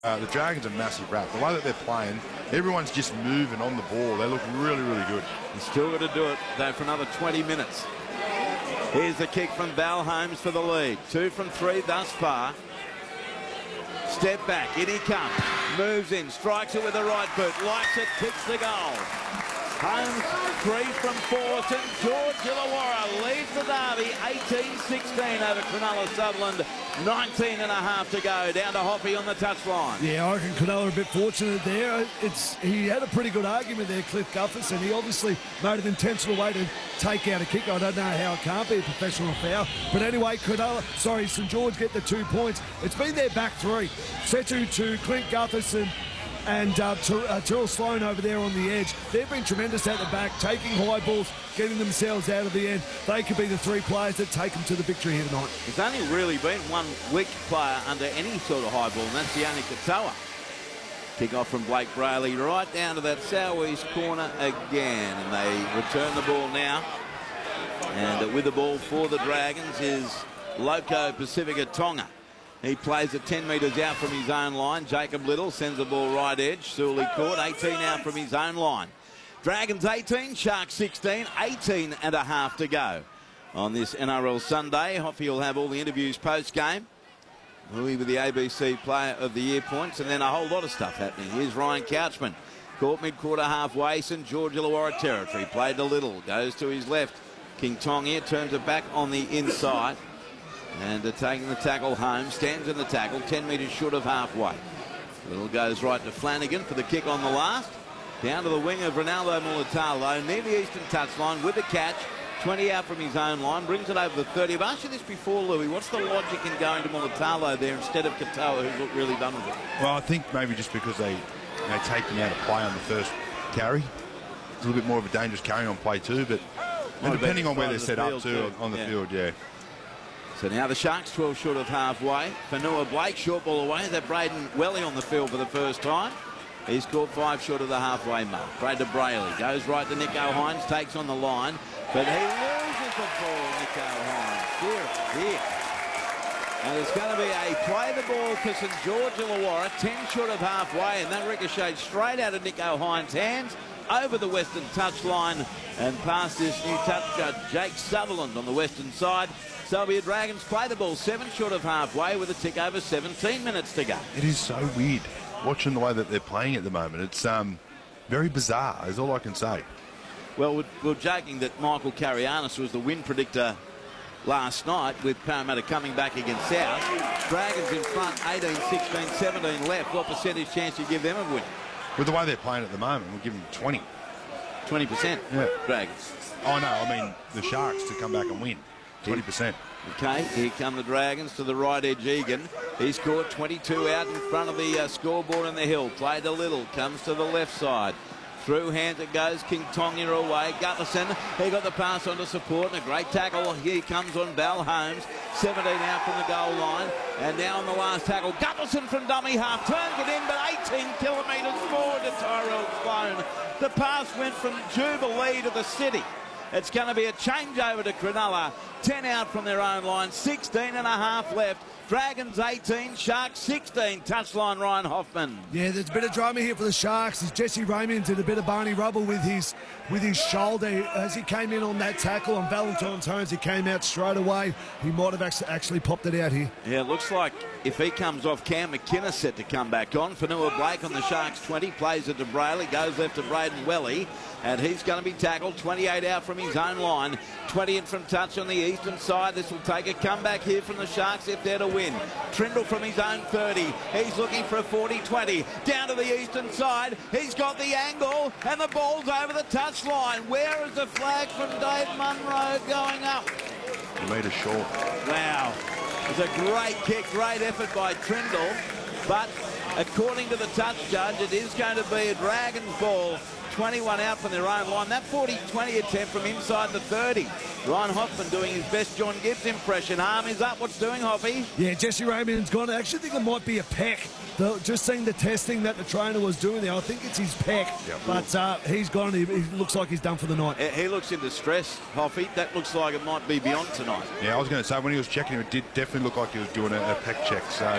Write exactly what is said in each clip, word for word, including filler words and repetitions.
Uh, the Dragons are massive rap. The way that they're playing, everyone's just moving on the ball. They look really, really good. He's still got to do it, though, for another twenty minutes. Here's the kick from Val Holmes for the lead. Two from three thus far. Step back, in he comes. Moves in, strikes it with the right boot. Likes it, kicks the goal. Holmes, three from four. St George Illawarra leads the derby eighteen sixteen over Cronulla Sutherland. nineteen and a half to go. Down to Hoppy on the touchline. Yeah, I reckon Cronulla a bit fortunate there. It's He had a pretty good argument there, Cliff Gutherson. He obviously made an intentional way to take out a kick. I don't know how it can't be a professional foul. But anyway, Cronulla, sorry, St George get the two points. It's been their back three. Setu to Clint Gutherson and uh, uh, Tyrrell Sloan over there on the edge. They've been tremendous at the back, taking high balls, getting themselves out of the end. They could be the three players that take them to the victory here tonight. There's only really been one weak player under any sort of high ball, and that's Yannick Katoa. Kick off from Blake Brayley right down to that southeast corner again, and they return the ball now. And uh, with the ball for the Dragons is Loco Pacifica Tonga. He plays it ten metres out from his own line. Jacob Little sends the ball right edge. Sully caught, eighteen out from his own line. Dragons eighteen, Sharks sixteen, eighteen and a half to go. On this N R L Sunday, Hoffy will have all the interviews post-game. Louis with the A B C Player of the Year points, and then a whole lot of stuff happening. Here's Ryan Couchman. Caught mid-quarter halfway, St George Illawarra territory. Played to Little, goes to his left. King Tong here, turns it back on the inside. And uh, taking the tackle home, stands in the tackle, ten metres short of halfway. Little goes right to Flanagan for the kick on the last. Down to the wing of Ronaldo Mulatalo, near the eastern touchline with the catch. twenty out from his own line, brings it over the thirty. I've asked you this before, Louis. What's the logic in going to Mulatalo there instead of Katoa, who's looked really done with it? Well, I think maybe just because they, they take him out of play on the first carry. It's a little bit more of a dangerous carry on play too, but and depending on where they're set up too, too on the yeah. field, yeah. So now the Sharks twelve short of halfway. Fanua Blake short ball away. They're Braden Welly on the field for the first time. He's caught five short of the halfway mark. Braden Brayley goes right to Nico Hines, takes on the line, but he loses the ball, Nico Hines. Here, here. And it's going to be a play the ball for St George Illawarra, ten short of halfway, and that ricocheted straight out of Nico Hines' hands, over the western touchline and past this new touch judge, Jake Sutherland on the western side. Sylvia Dragons play the ball seven short of halfway with a tick over seventeen minutes to go. It is so weird watching the way that they're playing at the moment. It's um, very bizarre, is all I can say. Well, we're, we're joking that Michael Carianis was the win predictor last night with Parramatta coming back against South. Dragons in front, eighteen, sixteen, seventeen left. What percentage chance do you give them of winning? With the way they're playing at the moment, we'll give them twenty. twenty percent? Yeah. Dragons. Oh, no, I mean the Sharks to come back and win. twenty percent. Okay, here come the Dragons to the right edge. Egan. He scored twenty-two out in front of the uh, scoreboard on the hill. Played a little, comes to the left side. Through hands it goes. King Tonga away. Gutherson, he got the pass on to support, and a great tackle. Here comes on Val Holmes. seventeen out from the goal line. And now on the last tackle, Gutherson from dummy half. Turns it in, but eighteen kilometres forward to Tyrrell Sloan. The pass went from Jubilee to the city. It's going to be a changeover to Cronulla. ten out from their own line, sixteen and a half left. Dragons eighteen, Sharks sixteen. Touchline Ryan Hoffman. Yeah, there's a bit of drama here for the Sharks. As Jesse Raymond did a bit of Barney rubble with his with his shoulder as he came in on that tackle on Valentine's Holmes. He came out straight away. He might have actually popped it out here. Yeah, it looks like if he comes off, Cam McKinnon set to come back on. Fanua Blake on the Sharks twenty, plays it to Brayley, goes left to Braden Welly, and he's going to be tackled. twenty-eight out from his own line, twenty in from touch on the eastern side. This will take a comeback here from the Sharks if they're to win. Trindle from his own thirty. He's looking for a forty twenty. Down to the eastern side. He's got the angle, and the ball's over the touchline. Where is the flag from Dave Munro going up? A metre short. Wow. It's a great kick, great effort by Trindle. But according to the touch judge, it is going to be a Dragons ball. twenty-one out from their own line. That forty twenty attempt from inside the thirty. Ryan Hoffman doing his best John Gibbs impression. Arm is up. What's doing, Hoffy? Yeah, Jesse Raymond's gone. I actually think it might be a peck. The, just seeing the testing that the trainer was doing there, I think it's his peck. Yep. But uh, he's gone. He, he looks like he's done for the night. He looks in distress, Hoffy. That looks like it might be beyond tonight. Yeah, I was going to say, when he was checking him, it did definitely look like he was doing a, a peck check. So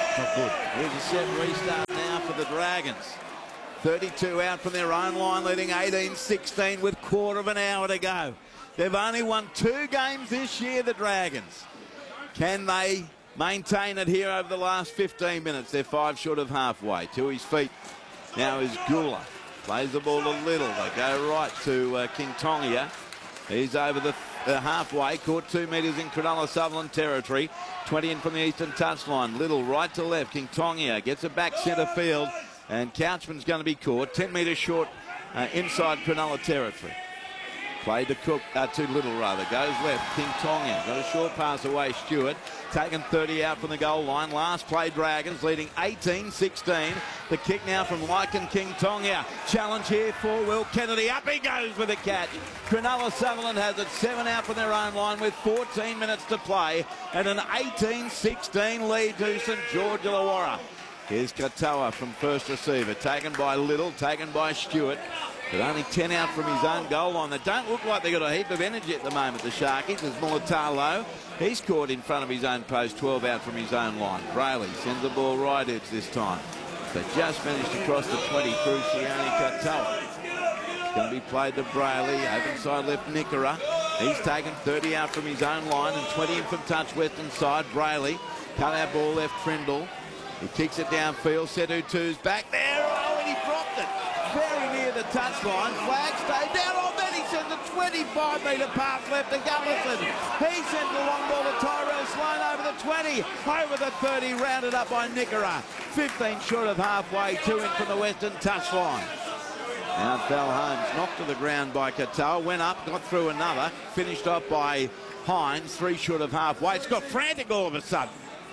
Not good. Here's a set restart now for the Dragons. thirty-two out from their own line, leading eighteen sixteen with quarter of an hour to go. They've only won two games this year, the Dragons. Can they maintain it here over the last fifteen minutes? They're five short of halfway. To his feet now is Gula. Plays the ball a little. They go right to uh, King Tongia. He's over the uh, halfway, caught two metres in Cronulla Sutherland territory. twenty in from the eastern touchline. Little right to left. King Tongia gets it back centre field. And Couchman's going to be caught ten metres short uh, inside Cronulla territory. Played to Cook, uh, too little rather. Goes left, King Tongia. Got a short pass away, Stewart. Taken thirty out from the goal line. Last play, Dragons leading eighteen sixteen. The kick now from Lycan King Tongia. Challenge here for Will Kennedy. Up he goes with a catch. Cronulla Sutherland has it seven out from their own line with fourteen minutes to play. And an eighteen sixteen lead to St George Illawarra. Here's Katoa from first receiver. Taken by Little, taken by Stewart. But only ten out from his own goal line. They don't look like they've got a heap of energy at the moment, the Sharkies. There's Mulatalo. He's caught in front of his own post, twelve out from his own line. Brayley sends the ball right edge this time. They just managed to cross the twenty through Sione Katoa. It's going to be played to Brayley. Over inside left, Nickera. He's taken thirty out from his own line and twenty in from touch western side. Brayley. Cut out ball left, Trindle. He kicks it downfield. Sedu two's back there. Oh, and he dropped it. Very near the touchline. Flag stayed down. Oh, then he sends a twenty-five metre pass left to Gullison. He sends the long ball to Tyrell Sloan over the twenty. Over the thirty, rounded up by Nickera. fifteen short of halfway, two in from the western touchline. Now fell Holmes, knocked to the ground by Katoa. Went up, got through another. Finished off by Hines, three short of halfway. It's got frantic all of a sudden.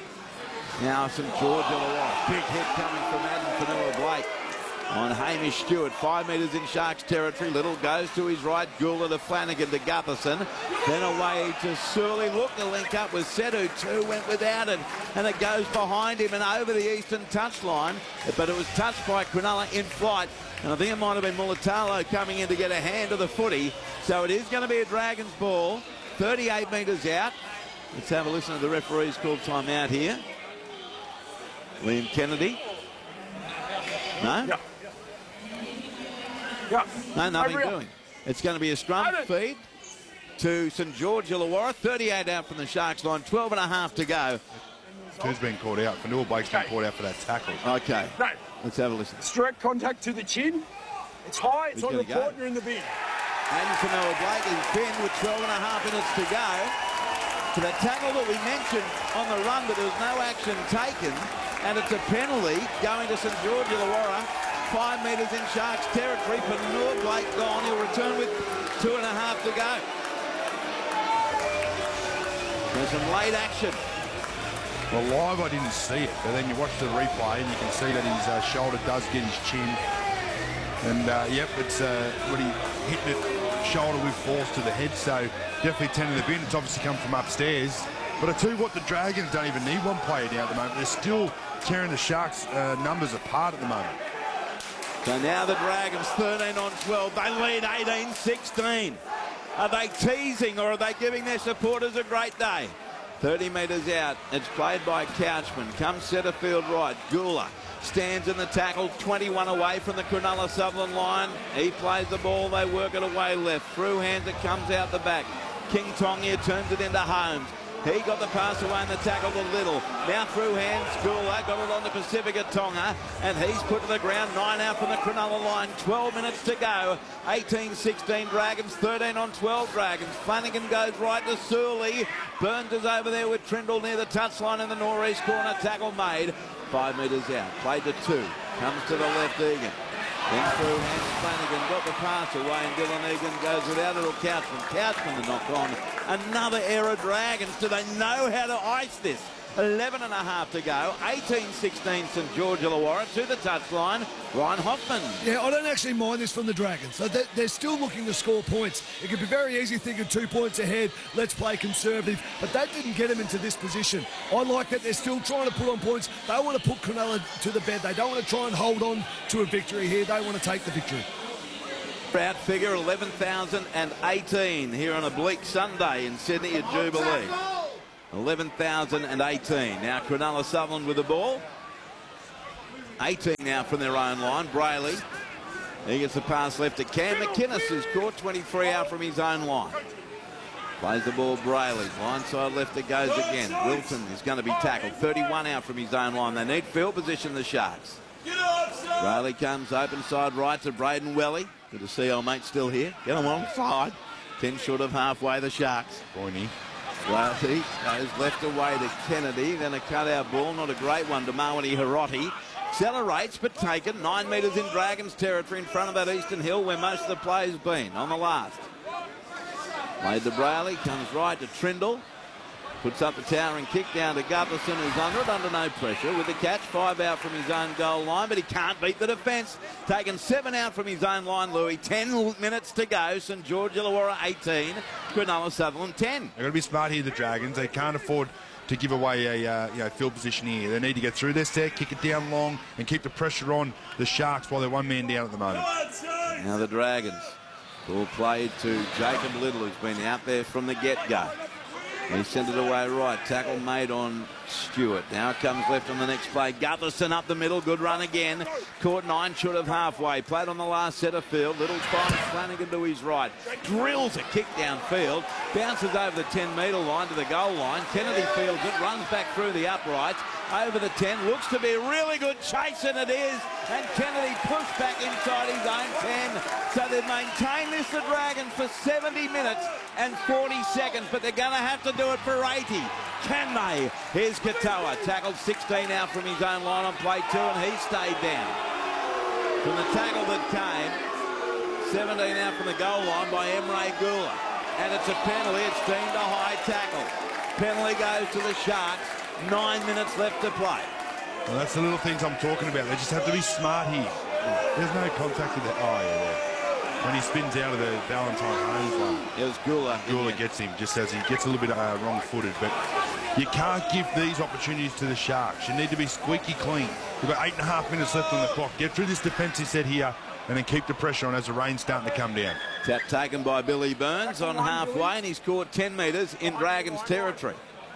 Now St George Illawarra. Big hit coming from Adam Fanua-Blake on Hamish Stewart. Five metres in Sharks territory. Little goes to his right. Gula to Flanagan to Gutherson. Then away to Surley. Looked to link up with Sedu. Two went without it. And it goes behind him and over the eastern touchline. But it was touched by Cronulla in flight. And I think it might have been Mulatalo coming in to get a hand of the footy. So it is going to be a Dragons ball. thirty-eight metres out. Let's have a listen to the referee's call timeout here. William Kennedy. No? Yeah. Yeah. No, nothing doing. It's going to be a scrum feed to St George Illawarra. thirty-eight out from the Sharks line. twelve and a half to go. Two's been caught out. Fanua-Blake's been caught out for that tackle. Okay. No. Let's have a listen. It's direct contact to the chin. It's high. It's Who's on gonna report. go? And you're in the bin. And Fanua-Blake is pinned with twelve and a half minutes to go. For the tackle that we mentioned on the run, but there was no action taken. And it's a penalty going to St George Illawarra. Five metres in Sharks territory. Fanua-Blake gone. He'll return with two and a half to go. There's some late action. Well, live I didn't see it, but then you watch the replay and you can see that his uh, shoulder does get his chin. And, uh, yep, it's uh, when he hit the shoulder with force to the head, so definitely ten in the bin. It's obviously come from upstairs. But I tell you what, the Dragons don't even need one player down at the moment. They're still tearing the Sharks' uh, numbers apart at the moment. So now the Dragons thirteen on twelve. They lead eighteen sixteen. Are they teasing or are they giving their supporters a great day? thirty metres out. It's played by Couchman. Comes centre field right. Gula stands in the tackle. twenty-one away from the Cronulla Sutherland line. He plays the ball. They work it away left. Through hands it comes out the back. King Tongia turns it into Holmes. He got the pass away in the tackle to Little. Now through hands, Gula got it on the Pacifica Tonga, and he's put to the ground. Nine out from the Cronulla line. twelve minutes to go. eighteen sixteen Dragons, thirteen on twelve Dragons. Flanagan goes right to Surley. Burns is over there with Trindle near the touchline in the northeast corner. Tackle made. Five metres out. Played to two. Comes to the left, Egan. Then through hands, Flanagan got the pass away, and Dylan Egan goes without it, or Couchman. Couchman the knock on. Another error, Dragons. Do they know how to ice this? eleven and a half to go. eighteen sixteen St George Illawarra to the touchline. Ryan Hoffman. Yeah, I don't actually mind this from the Dragons. So they're, they're still looking to score points. It could be very easy thinking two points ahead, let's play conservative. But that didn't get them into this position. I like that they're still trying to put on points. They want to put Cronulla to the bed. They don't want to try and hold on to a victory here. They want to take the victory. Crowd figure eleven thousand eighteen here on a bleak Sunday in Sydney at Jubilee. eleven thousand eighteen. Now Cronulla Sutherland with the ball. eighteen now from their own line. Brayley. He gets the pass left to Cam McInnes, who's caught twenty-three out from his own line. Plays the ball Brayley. Line side left it goes again. Wilton is going to be tackled. thirty-one out from his own line. They need field position, the Sharks. Brayley comes open side right to Braden Welly. Good to see old mate still here. Get him on side. ten short of halfway, the Sharks. Boyney. Welty goes left away to Kennedy. Then a cut-out ball. Not a great one to Mawani Hiroti. Accelerates but taken. Nine metres in Dragons territory in front of that Eastern Hill where most of the play has been on the last. Played to Brayley, comes right to Trindle. Puts up the towering kick down to Gutherson, who's under it, under no pressure. With the catch, five out from his own goal line, but he can't beat the defence. Taken seven out from his own line, Louis. Ten minutes to go. St George Illawarra eighteen, Cronulla Sutherland ten. They've got to be smart here, the Dragons. They can't afford to give away a uh, you know, field position here. They need to get through their set, kick it down long, and keep the pressure on the Sharks while they're one man down at the moment. Now the Dragons. Ball played to Jacob Little, who's been out there from the get-go. He sent it away right. Tackle made on Stewart. Now it comes left on the next play. Gutherson up the middle. Good run again. Caught nine short of halfway. Played on the last set of field. Little finds Flanagan to his right. Drills a kick downfield. Bounces over the ten metre line to the goal line. Kennedy fields it. Runs back through the uprights. Over the ten. Looks to be a really good chase, and it is. And Kennedy pushed back inside his own ten. So they've maintained this, the Dragons, for seventy minutes and forty seconds. But they're going to have to do it for eighty. Can they? Here's Katoa. Tackled sixteen out from his own line on play two, and he stayed down. From the tackle that came, seventeen out from the goal line by Emre Gula. And it's a penalty. It's deemed a high tackle. Penalty goes to the Sharks. Nine minutes left to play. Well, that's the little things I'm talking about. They just have to be smart here. There's no contact with that. Oh, yeah, there. When he spins out of the Valentine Holmes one. It was Gula. Gula gets him just as he gets a little bit uh, wrong-footed. But you can't give these opportunities to the Sharks. You need to be squeaky clean. We've got eight and a half minutes left on the clock. Get through this defensive set here and then keep the pressure on as the rain's starting to come down. Tap taken by Billy Burns on halfway, and he's caught ten metres in Dragons territory.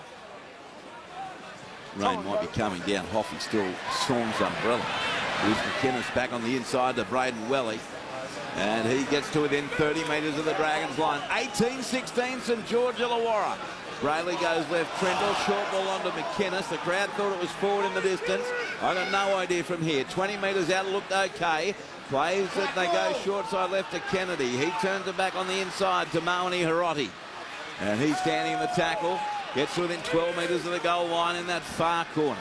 Rain might be coming down. Hoffy still storms umbrella. Here's McInnes back on the inside to Braden Welly. And he gets to within thirty metres of the Dragons line. eighteen sixteen, St George Illawarra. Brayley goes left, Trendle, short ball onto McInnes. The crowd thought it was forward in the distance. I got no idea from here. twenty metres out, looked okay. Plays it, they go short side left to Kennedy. He turns it back on the inside to Mawani Hiroti. And he's standing in the tackle. Gets to within twelve metres of the goal line in that far corner.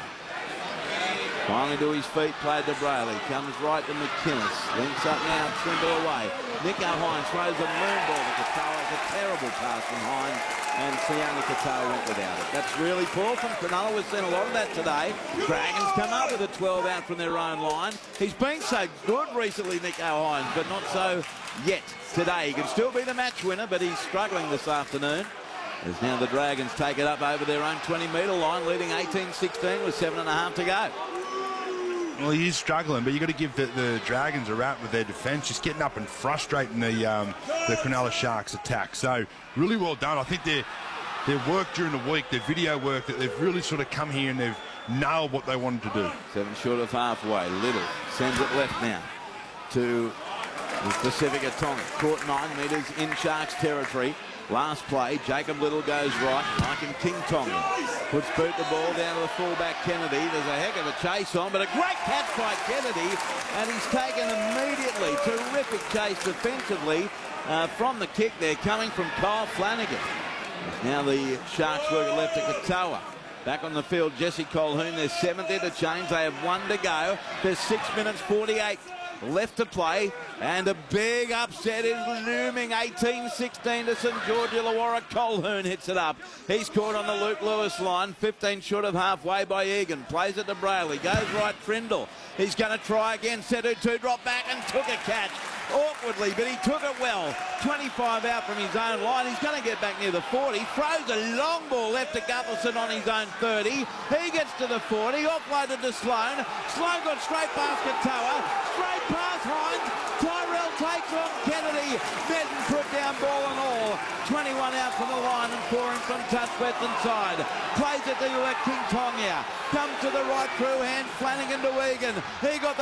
Finally to his feet, played to Brayley. Comes right to McInnes. Links up now, Trimble away. Nico Hines throws a moon ball to Katoa. It's a terrible pass from Hines. And Sione Katoa went without it. That's really poor from Cronulla. We've seen a lot of that today. Dragons come up with a twelve out from their own line. He's been so good recently, Nico Hines, but not so yet today. He could still be the match winner, but he's struggling this afternoon. As now the Dragons take it up over their own twenty metre line, leading eighteen sixteen with seven and a half to go. Well, he is struggling, but you've got to give the, the Dragons a rap with their defence, just getting up and frustrating the um, the Cronulla Sharks attack. So really well done. I think their their work during the week, their video work, that they've really sort of come here and they've nailed what they wanted to do. Seven short of halfway. Little sends it left now to the Pacifica Tonga. Caught nine metres in Sharks territory. Last play, Jacob Little goes right. Mike and King Tonga puts boot the ball down to the fullback Kennedy. There's a heck of a chase on, but a great catch by Kennedy, and he's taken immediately. Terrific chase defensively uh, from the kick there, coming from Kyle Flanagan. Now the Sharks work it left to Katoa. Back on the field, Jesse Colquhoun. There's seventh interchange. They have one to go. There's six minutes forty-eight left to play, and a big upset is looming. eighteen sixteen to St George Illawarra. Colquhoun hits it up. He's caught on the Luke Lewis line, fifteen short of halfway by Egan. Plays it to Brayley, goes right Trindle. He's going to try again. Setu two drop back and took a catch awkwardly, but he took it well. twenty-five out from his own line. He's going to get back near the forty. Throws a long ball left to Gutherson on his own thirty. He gets to the forty. Offloaded to Sloan. Sloan got straight past Katoa. Straight past Hines. Tyrell takes on Kennedy. Benton put down ball and all. twenty-one out from the line and four in from touch Western side. Plays it to uh, King Tongia. Comes to the right through hand. Flanagan to Egan. He got the